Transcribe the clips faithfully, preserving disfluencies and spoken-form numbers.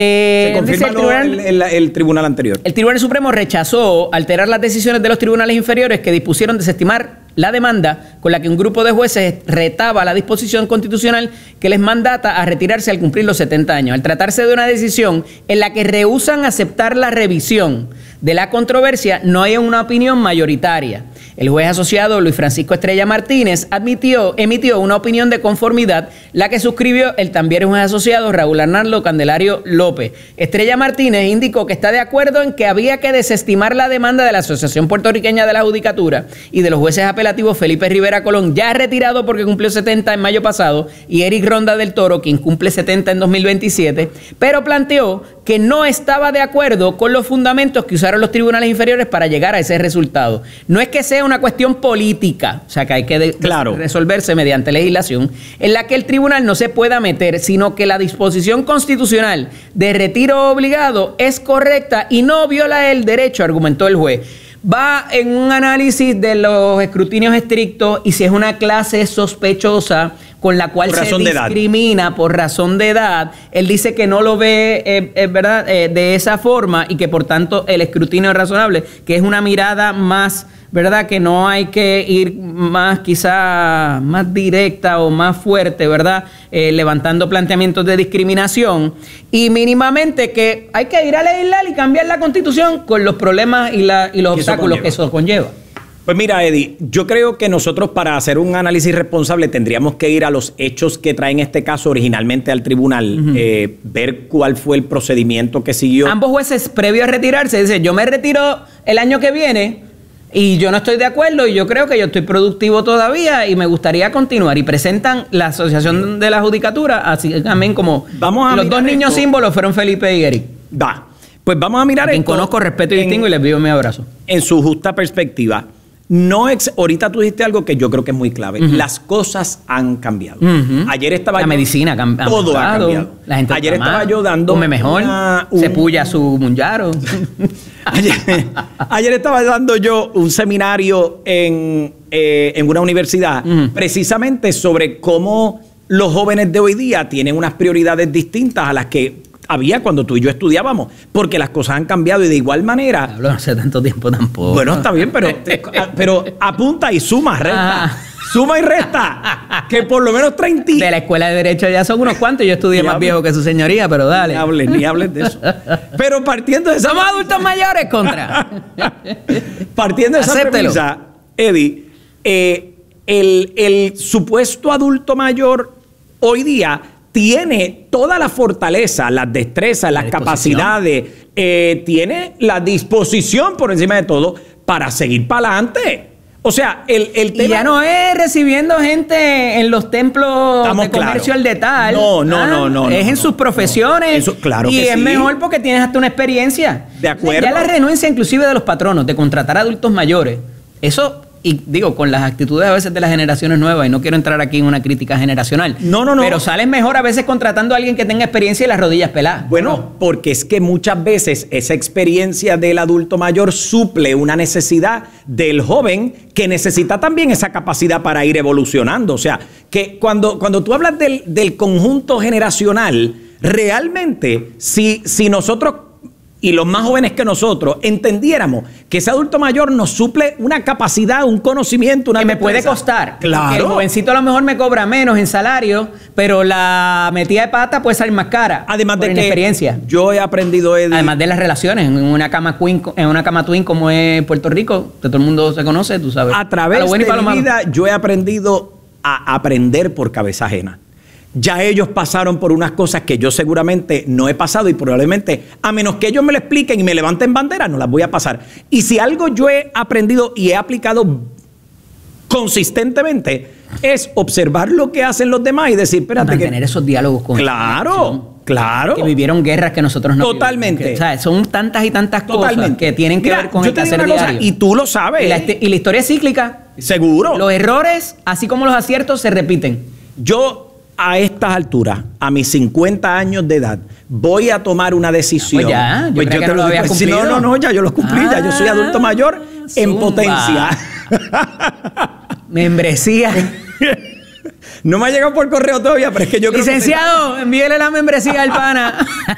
Eh, Se confirma el, tribunal, el, el, el tribunal anterior. El Tribunal Supremo rechazó alterar las decisiones de los tribunales inferiores que dispusieron desestimar la demanda con la que un grupo de jueces retaba la disposición constitucional que les mandata a retirarse al cumplir los setenta años. Al tratarse de una decisión en la que rehúsan aceptar la revisión de la controversia, no hay una opinión mayoritaria. El juez asociado Luis Francisco Estrella Martínez admitió, emitió una opinión de conformidad, la que suscribió el también juez asociado Raúl Arnaldo Candelario López. Estrella Martínez indicó que está de acuerdo en que había que desestimar la demanda de la Asociación Puertorriqueña de la Judicatura y de los jueces apelativos Felipe Rivera Colón, ya retirado porque cumplió setenta en mayo pasado, y Eric Ronda del Toro, quien cumple setenta en dos mil veintisiete, pero planteó que no estaba de acuerdo con los fundamentos que usaron los tribunales inferiores para llegar a ese resultado. No es que sea una cuestión política, o sea que hay que de, claro. resolverse mediante legislación, en la que el tribunal no se pueda meter, sino que la disposición constitucional de retiro obligado es correcta y no viola el derecho, argumentó el juez. Va en un análisis de los escrutinios estrictos y si es una clase sospechosa con la cual se discrimina por razón de edad, él dice que no lo ve eh, eh, ¿verdad? Eh, de esa forma y que por tanto el escrutinio es razonable, que es una mirada más, ¿verdad? Que no hay que ir más quizá más directa o más fuerte, ¿verdad? Eh, levantando planteamientos de discriminación y mínimamente que hay que ir a legislar y cambiar la Constitución con los problemas y, la, y los obstáculos que eso conlleva. Pues mira, Eddie, yo creo que nosotros para hacer un análisis responsable tendríamos que ir a los hechos que traen este caso originalmente al tribunal, uh-huh. eh, ver cuál fue el procedimiento que siguió. Ambos jueces, previo a retirarse, dicen, yo me retiro el año que viene y yo no estoy de acuerdo y yo creo que yo estoy productivo todavía y me gustaría continuar. Y presentan la Asociación de la Judicatura, así también como vamos a los dos niños esto. Símbolos fueron Felipe y Eric. Va, pues vamos a mirar a quien esto. Conozco, respeto y en, distingo y les pido mi abrazo. En su justa perspectiva. No ex, ahorita tú dijiste algo que yo creo que es muy clave. Uh-huh. Las cosas han cambiado. Uh-huh. Ayer estaba la yo, medicina cam todo ha cambiado. La gente Ayer estaba mal, yo dando come mejor, una, un, se puya su munjaro. ayer, ayer estaba dando yo un seminario en, eh, en una universidad uh-huh. precisamente sobre cómo los jóvenes de hoy día tienen unas prioridades distintas a las que había cuando tú y yo estudiábamos, porque las cosas han cambiado y de igual manera... Hablo hace tanto tiempo tampoco. Bueno, está bien, pero, pero apunta y suma, resta. Ah. Suma y resta. Que por lo menos treinta... De la escuela de Derecho ya son unos cuantos. Yo estudié ni más hable, viejo que su señoría, pero dale. Ni hables, ni hables de eso. Pero partiendo de esa... Somos adultos mayores, contra. Partiendo de esa Acéptelo. premisa, Eddie, eh, el, el supuesto adulto mayor hoy día... tiene toda la fortaleza, las destrezas, la las capacidades, eh, tiene la disposición por encima de todo para seguir para adelante. O sea, el, el tema... Y ya no es recibiendo gente en los templos Estamos de comercio claro. al detal. No, no, ah, no, no. Es no, en sus profesiones. No. Eso, claro y que es sí. mejor porque tienes hasta una experiencia. De acuerdo. Ya la renuncia inclusive de los patronos de contratar adultos mayores. Eso... Y digo, con las actitudes a veces de las generaciones nuevas, y no quiero entrar aquí en una crítica generacional. No, no, no. Pero sales mejor a veces contratando a alguien que tenga experiencia y las rodillas peladas. Bueno, no. porque es que muchas veces esa experiencia del adulto mayor suple una necesidad del joven que necesita también esa capacidad para ir evolucionando. O sea, que cuando, cuando tú hablas del, del conjunto generacional, realmente, si, si nosotros... y los más jóvenes que nosotros entendiéramos que ese adulto mayor nos suple una capacidad, un conocimiento, una que me puede costar. Claro. El jovencito a lo mejor me cobra menos en salario, pero la metida de pata puede salir más cara. Además de que inexperiencia. Yo he aprendido, Eddie, además de las relaciones en una cama queen, en una cama twin como es Puerto Rico, que todo el mundo se conoce, tú sabes. A través a bueno de mi vida yo he aprendido a aprender por cabeza ajena. Ya ellos pasaron por unas cosas que yo seguramente no he pasado y probablemente, a menos que ellos me lo expliquen y me levanten bandera, no las voy a pasar. Y si algo yo he aprendido y he aplicado consistentemente, es observar lo que hacen los demás y decir, espérate. Mantener que... esos diálogos con Claro, claro. Que vivieron guerras que nosotros no Totalmente. Vivimos. O sea, son tantas y tantas Totalmente. cosas que tienen que Mira, ver con el quehacer diario. Y tú lo sabes. Y la, y la historia es cíclica. Seguro. Los errores, así como los aciertos, se repiten. Yo... a estas alturas, a mis cincuenta años de edad, voy a tomar una decisión. Pues ya, yo, pues yo que te no lo había digo, cumplido. No, no, no, ya yo los cumplí, ah, ya yo soy adulto mayor en zumba. potencia. Membresía. No me ha llegado por correo todavía, pero es que yo creo Licenciado, que... envíele la membresía al pana.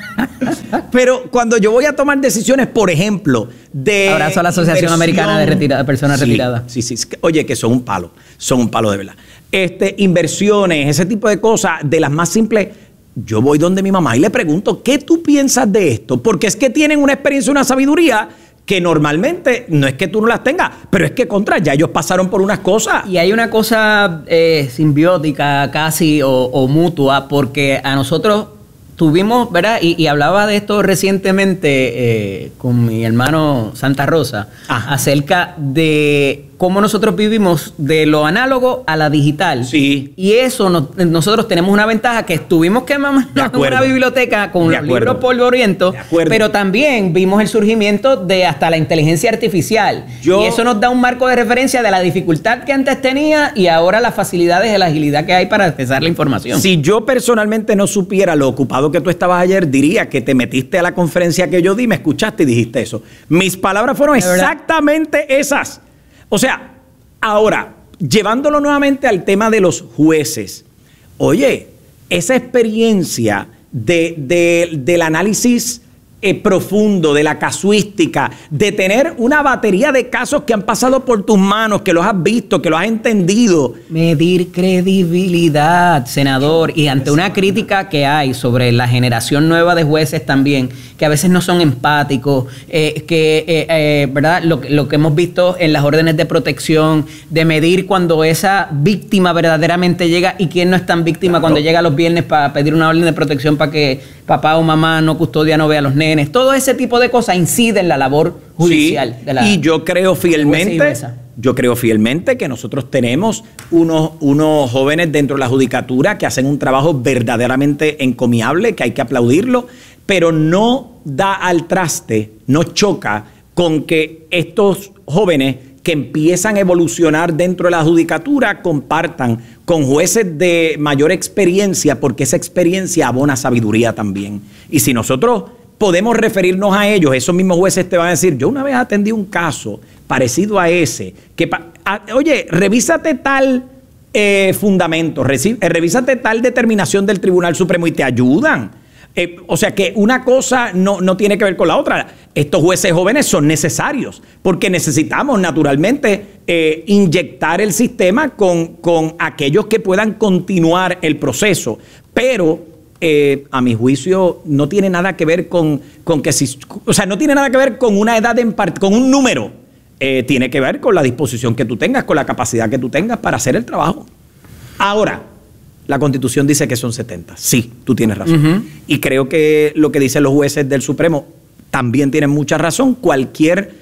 Pero cuando yo voy a tomar decisiones, por ejemplo, de abrazo a la Asociación Americana de, retira, de Personas sí, Retiradas. Sí, sí, oye, que son un palo, son un palo de verdad. Este, inversiones, ese tipo de cosas, de las más simples, yo voy donde mi mamá y le pregunto, ¿qué tú piensas de esto? Porque es que tienen una experiencia, una sabiduría que normalmente no es que tú no las tengas, pero es que contra, ya ellos pasaron por unas cosas. Y hay una cosa eh, simbiótica casi o, o mutua, porque a nosotros tuvimos, ¿verdad? Y, y hablaba de esto recientemente eh, con mi hermano Santa Rosa, Ajá. acerca de cómo nosotros vivimos de lo análogo a la digital. Sí. Y eso, nos, nosotros tenemos una ventaja que tuvimos que mamarnos en una biblioteca con los libros polvorientos, pero también vimos el surgimiento de hasta la inteligencia artificial. Yo, y eso nos da un marco de referencia de la dificultad que antes tenía y ahora las facilidades de la agilidad que hay para accesar la información. Si yo personalmente no supiera lo ocupado que tú estabas ayer, diría que te metiste a la conferencia que yo di, me escuchaste y dijiste eso. Mis palabras fueron exactamente esas. O sea, ahora, llevándolo nuevamente al tema de los jueces, oye, esa experiencia de, de, del análisis eh, profundo, de la casuística, de tener una batería de casos que han pasado por tus manos, que los has visto, que los has entendido. Medir credibilidad, senador, y ante una crítica que hay sobre la generación nueva de jueces también, que a veces no son empáticos, eh, que, eh, eh, ¿verdad? Lo, lo que hemos visto en las órdenes de protección, de medir cuando esa víctima verdaderamente llega y quién no es tan víctima, claro, cuando llega los viernes para pedir una orden de protección para que papá o mamá no custodia, no vea a los nenes. Todo ese tipo de cosas incide en la labor judicial. Sí, de la, y yo creo fielmente, yo creo fielmente que nosotros tenemos unos, unos jóvenes dentro de la judicatura que hacen un trabajo verdaderamente encomiable, que hay que aplaudirlo, pero no da al traste, no choca con que estos jóvenes que empiezan a evolucionar dentro de la judicatura compartan con jueces de mayor experiencia, porque esa experiencia abona sabiduría también. Y si nosotros podemos referirnos a ellos, esos mismos jueces te van a decir, yo una vez atendí un caso parecido a ese, que, a, oye, revísate tal eh, fundamento, reci, eh, revísate tal determinación del Tribunal Supremo y te ayudan. Eh, o sea que una cosa no, no tiene que ver con la otra. Estos jueces jóvenes son necesarios porque necesitamos naturalmente eh, inyectar el sistema con, con aquellos que puedan continuar el proceso. Pero eh, a mi juicio no tiene nada que ver con, con que si, o sea, no tiene nada que ver con una edad en part, con un número. Eh, tiene que ver con la disposición que tú tengas, con la capacidad que tú tengas para hacer el trabajo. Ahora, la Constitución dice que son setenta. Sí, tú tienes razón. Uh-huh. Y creo que lo que dicen los jueces del Supremo también tienen mucha razón. Cualquier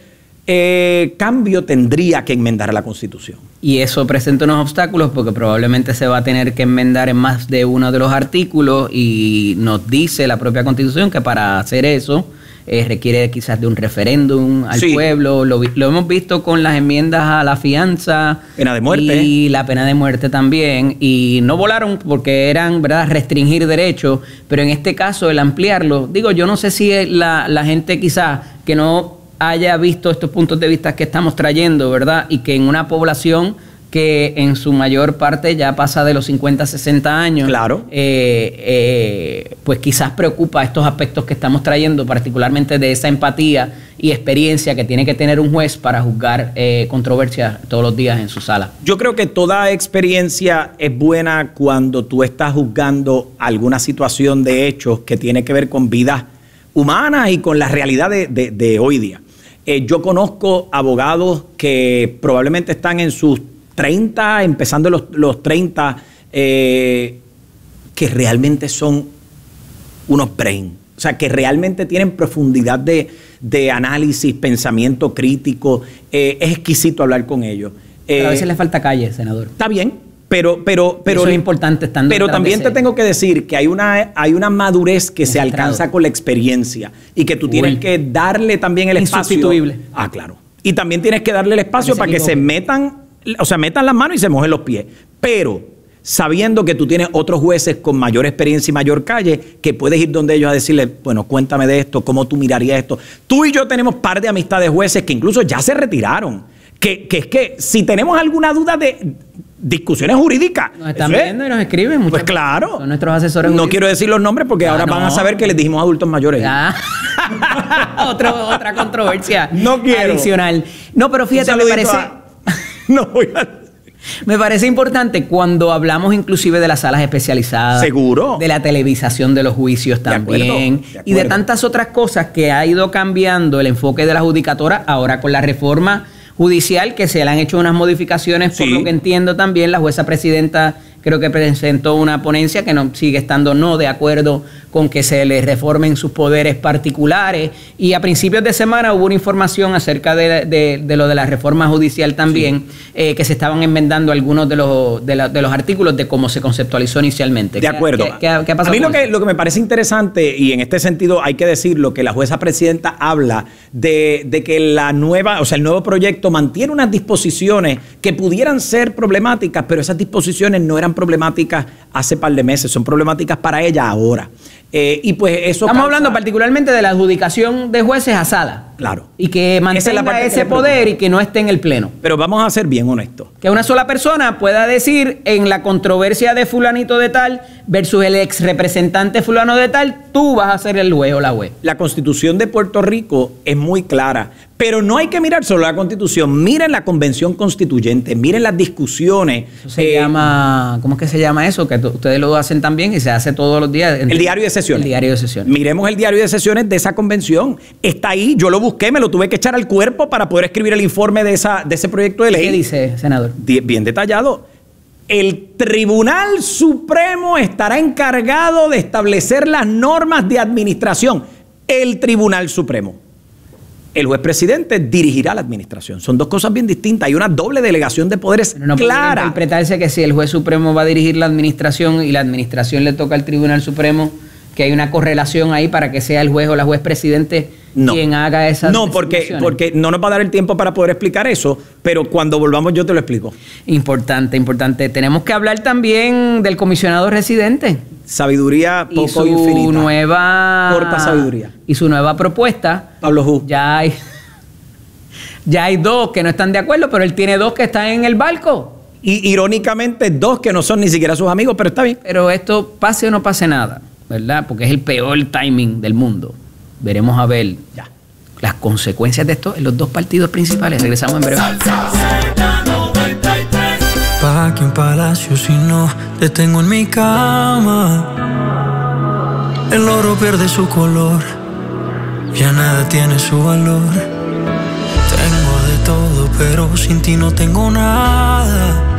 eh, cambio tendría que enmendar a la Constitución. Y eso presenta unos obstáculos porque probablemente se va a tener que enmendar en más de uno de los artículos y nos dice la propia Constitución que para hacer eso Eh, requiere quizás de un referéndum al sí. pueblo. Lo, lo hemos visto con las enmiendas a la fianza. Pena de muerte. Y la pena de muerte también. Y no volaron porque eran, ¿verdad?, restringir derechos. Pero en este caso, el ampliarlo, digo, yo no sé si la, la gente quizás que no haya visto estos puntos de vista que estamos trayendo, ¿verdad? Y que en una población que en su mayor parte ya pasa de los cincuenta, sesenta años. Claro. Eh, eh, pues quizás preocupa estos aspectos que estamos trayendo, particularmente de esa empatía y experiencia que tiene que tener un juez para juzgar eh, controversias todos los días en su sala. Yo creo que toda experiencia es buena cuando tú estás juzgando alguna situación de hechos que tiene que ver con vidas humanas y con la realidad de, de, de hoy día. Eh, yo conozco abogados que probablemente están en sus treinta, empezando los, los treinta, eh, que realmente son unos brain. O sea, que realmente tienen profundidad de, de análisis, pensamiento crítico. Eh, es exquisito hablar con ellos. Eh, pero a veces les falta calle, senador. Está bien, pero... pero, pero eso es importante estando. Pero también te tengo que decir que hay una, hay una madurez que se alcanza con la experiencia y que tú tienes Uy. que darle también el espacio. Insustituible. Ah, claro. Y también tienes que darle el espacio para que se metan... O sea, metan las manos y se mojen los pies. Pero sabiendo que tú tienes otros jueces con mayor experiencia y mayor calle, que puedes ir donde ellos a decirles, bueno, cuéntame de esto, cómo tú mirarías esto. Tú y yo tenemos par de amistades jueces que incluso ya se retiraron, que, que es que si tenemos alguna duda de discusiones jurídicas. Nos están viendo es, y nos escriben. Muchas pues claro. Son nuestros asesores No jurídicos. quiero decir los nombres porque ah, ahora no. van a saber que les dijimos adultos mayores. Ah. Otro, otra controversia no quiero. adicional. No, pero fíjate, me parece... A... no voy a... Me parece importante cuando hablamos inclusive de las salas especializadas. Seguro. De la televisación de los juicios también. De acuerdo, de acuerdo. Y de tantas otras cosas que ha ido cambiando el enfoque de la judicatura ahora con la reforma judicial, que se le han hecho unas modificaciones, por sí. lo que entiendo también. La jueza presidenta creo que presentó una ponencia que no sigue estando no de acuerdo con que se le reformen sus poderes particulares. Y a principios de semana hubo una información acerca de, de, de lo de la reforma judicial también, sí. eh, que se estaban enmendando algunos de los, de, la, de los artículos de cómo se conceptualizó inicialmente. De acuerdo. ¿Qué, qué, qué ha pasado a mí lo que, lo que me parece interesante, y en este sentido hay que decirlo, que la jueza presidenta habla de, de que la nueva, o sea, el nuevo proyecto mantiene unas disposiciones que pudieran ser problemáticas, pero esas disposiciones no eran problemáticas hace par de meses, son problemáticas para ella ahora. Eh, y pues eso Estamos causa... hablando particularmente de la adjudicación de jueces a sala. Claro. Y que mantenga ese poder y que no esté en el pleno. Pero vamos a ser bien honestos. Que una sola persona pueda decir en la controversia de fulanito de tal versus el ex representante fulano de tal, tú vas a ser el juez o la juez. La Constitución de Puerto Rico es muy clara, pero no hay que mirar solo la Constitución. Miren la Convención Constituyente, miren las discusiones. Eso se eh, llama, ¿cómo es que se llama eso? Que ustedes lo hacen también y se hace todos los días. El diario de sesiones. El diario de sesiones. Miremos el diario de sesiones de esa convención. Está ahí, yo lo busqué, me lo tuve que echar al cuerpo para poder escribir el informe de, esa, de ese proyecto de ley. ¿Qué dice, senador? Bien detallado. El Tribunal Supremo estará encargado de establecer las normas de administración. El Tribunal Supremo. El juez presidente dirigirá la administración. Son dos cosas bien distintas. Hay una doble delegación de poderes no clara. Puede interpretarse que si el juez supremo va a dirigir la administración y la administración le toca al Tribunal Supremo, que hay una correlación ahí para que sea el juez o la juez presidente no. quien haga esas No, porque, porque no nos va a dar el tiempo para poder explicar eso, pero cuando volvamos yo te lo explico. Importante, importante. Tenemos que hablar también del comisionado residente. Sabiduría poco y su infinita. nueva corta sabiduría. Y su nueva propuesta. Pablo Jú. Ya hay, ya hay dos que no están de acuerdo, pero él tiene dos que están en el barco. Y irónicamente dos que no son ni siquiera sus amigos, pero está bien. Pero esto pase o no pase nada, ¿verdad? Porque es el peor timing del mundo. Veremos a ver ya las consecuencias de esto en los dos partidos principales. Regresamos en breve. Pa' que un palacio si no te tengo en mi cama. El oro pierde su color, ya nada tiene su valor. Tengo de todo, pero sin ti no tengo nada.